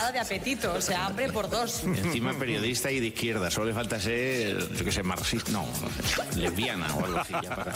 estaba de apetito, o sea, hambre por dos. Encima periodista y de izquierda, solo le falta ser, yo qué sé, marxista, no, lesbiana o algo así. Ya para...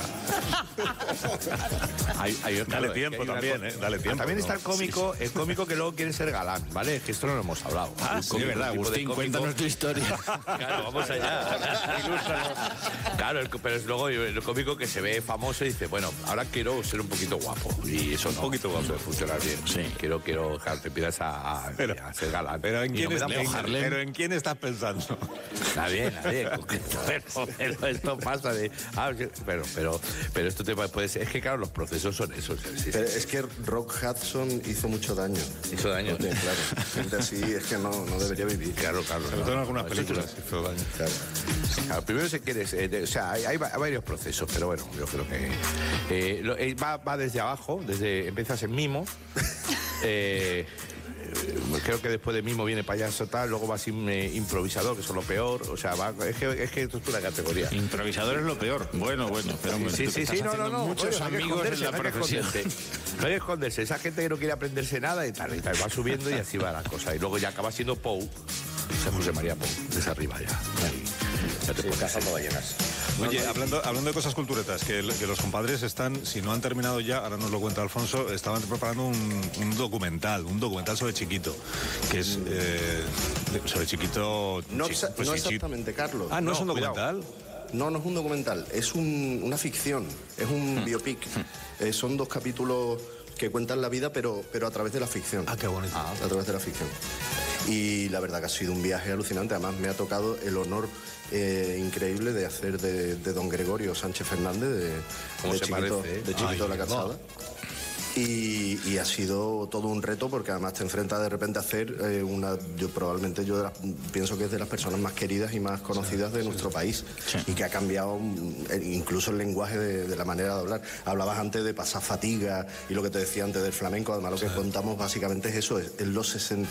Dale tiempo también, dale tiempo. También está el cómico que luego quiere ser galán, ¿vale? Es que esto no lo hemos hablado. Sí, es verdad, Agustín, cuéntanos tu historia. Claro, vamos allá. Claro, pero es luego el cómico que se ve famoso y dice, bueno, ahora quiero ser un poquito guapo. Y eso no. Un poquito guapo. Eso funcionar bien. Sí. Quiero, claro, te empiezas a ser galán. Pero ¿en quién estás pensando? Nadie. Pero esto pasa de... pero esto te puede ser... Es que, claro, los procesos son esos. Sí. Es que Rock Hudson hizo mucho daño. Hizo daño. Claro. Gente así es que no debería vivir. Claro. Sobre todo en algunas películas hizo daño. Claro, primero se quiere... o sea, hay varios procesos, pero bueno, yo creo que... va desde abajo, empiezas en mimo... creo que después de mimo viene payaso tal, luego vas improvisador, que es lo peor, o sea, es que esto es una categoría. Improvisador es lo peor. Bueno, pero sí, no, muchos amigos en la profesión. No hay que esconderse, esa gente que no quiere aprenderse nada y tal, va subiendo y así va la cosa. Y luego ya acaba siendo Pou, o sea, José María Pou, desde arriba ya. Ya te puedes cazando ballenas. Oye, hablando de cosas culturetas, que los compadres están, si no han terminado ya, ahora nos lo cuenta Alfonso, estaban preparando un documental sobre Chiquito, que es sobre Chiquito... No exactamente, Carlos. ¿No es un documental? No es un documental, es una ficción, es un biopic. Son 2 capítulos que cuentan la vida, pero a través de la ficción. Qué bonito. A través de la ficción. Y la verdad que ha sido un viaje alucinante. Además, me ha tocado el honor increíble de hacer de don Gregorio Sánchez Fernández, de Chiquito la Calzada. Y ha sido todo un reto porque además te enfrentas de repente a hacer pienso que es de las personas más queridas y más conocidas de nuestro país y que ha cambiado incluso el lenguaje de la manera de hablar. Hablabas antes de pasar fatiga y lo que te decía antes del flamenco, además lo que contamos básicamente es eso, es los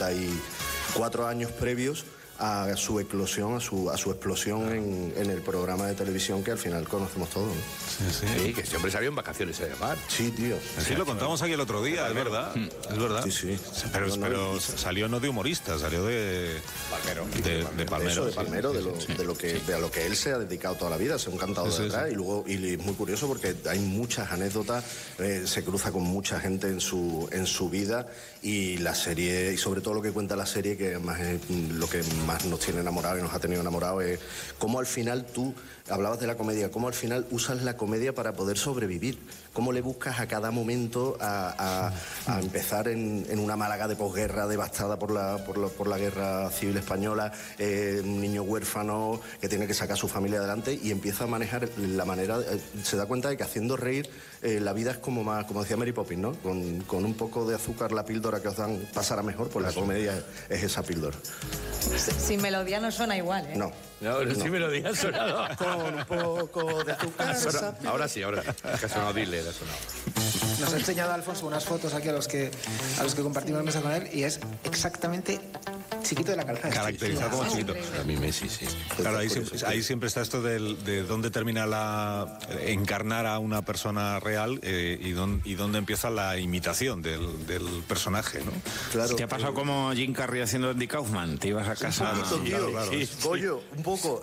64 años previos a su eclosión, a su explosión en el programa de televisión que al final conocemos todos, ¿no? Sí, que ese hombre salió en vacaciones a llamar. Sí, tío. Sí, lo contamos aquí el otro día, es verdad. Es verdad. Sí. Pero salió no de humorista, salió de Palmero. De Palmero. De Palmero, de lo que él se ha dedicado toda la vida, ser un cantador de atrás. Y luego, y es muy curioso porque hay muchas anécdotas, se cruza con mucha gente en su vida, y la serie, y sobre todo lo que cuenta la serie, que más es lo que más nos tiene enamorados y nos ha tenido enamorados, es cómo al final tú hablabas de la comedia, cómo al final usas la comedia para poder sobrevivir, cómo le buscas a cada momento a empezar en una Málaga de posguerra devastada por la guerra civil española, un niño huérfano que tiene que sacar a su familia adelante, y empieza a manejar la manera, se da cuenta de que haciendo reír la vida es como decía Mary Poppins, ¿no? Con un poco de azúcar, la píldora que os dan pasará mejor, pues la comedia es esa píldora. Sin melodía no suena igual, ¿eh? No, sí melodía ha sonado. Con un poco de azúcar. Ahora sí. Que ha sonado Dile, ha sonado. Nos ha enseñado Alfonso unas fotos aquí a los que compartimos mesa con él, y es exactamente Chiquito de la Calzada. Caracterizado como Chiquito. A mí Messi, sí. Claro, ahí siempre está esto de dónde termina encarnar a una persona real y dónde empieza la imitación del personaje, ¿no? Claro. ¿Te ha pasado como Jim Carrey haciendo Andy Kaufman? Te ibas a casa... Claro. Goyo, un poco.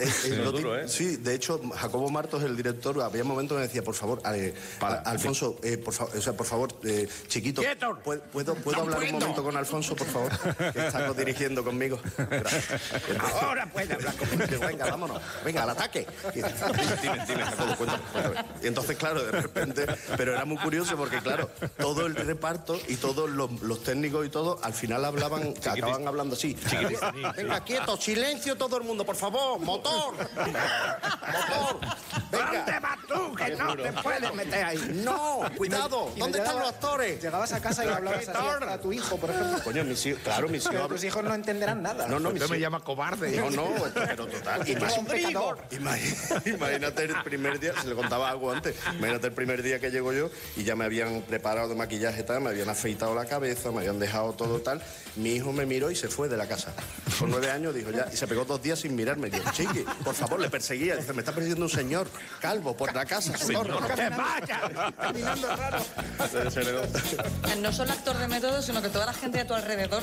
Sí, de hecho, Jacobo Martos, el director, había momentos que me decía, por favor, Alfonso, por favor, Chiquito, ¿puedo hablar un momento con Alfonso, por favor? Que está dirigiendo conmigo. Ahora puede hablar conmigo. Venga, vámonos. Venga, al ataque. Dime, Jacobo, cuéntame. Y entonces, claro, de repente, pero era muy curioso porque, claro, todo el reparto y todos los técnicos y todo, al final acababan hablando así. Venga, quieto, silencio todo el mundo, por favor, motor. Venga. ¿Dónde vas tú? Que no te puedes meter ahí. No, cuidado. ¿Dónde están los actores? Llegabas a casa y hablabas así a tu hijo, por ejemplo. Coño, mis hijos, claro, mis hijos. Pero tus hijos no entenderán nada. No, Usted me llama cobarde. No, pero total. Imagínate el primer día, se le contaba algo antes, imagínate el primer día que llego yo y ya me habían preparado de maquillaje tal, me habían afeitado la cabeza, me habían dejado todo tal. Mi hijo me miró y se fue de la casa. Con 9 años dijo ya, y se pegó 2 días sin mirarme. Yo, chiqui, por favor, le perseguía. Dice, me está persiguiendo un señor calvo por la casa. ¡Que vaya! Caminando raro. No solo actor de método, sino que toda la gente a tu alrededor